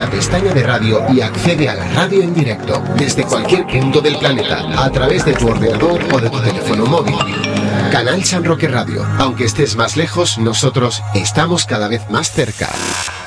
la pestaña de radio y accede a la radio en directo desde cualquier punto del planeta a través de tu ordenador o de tu teléfono móvil. Canal San Roque Radio. Aunque estés más lejos, nosotros estamos cada vez más cerca.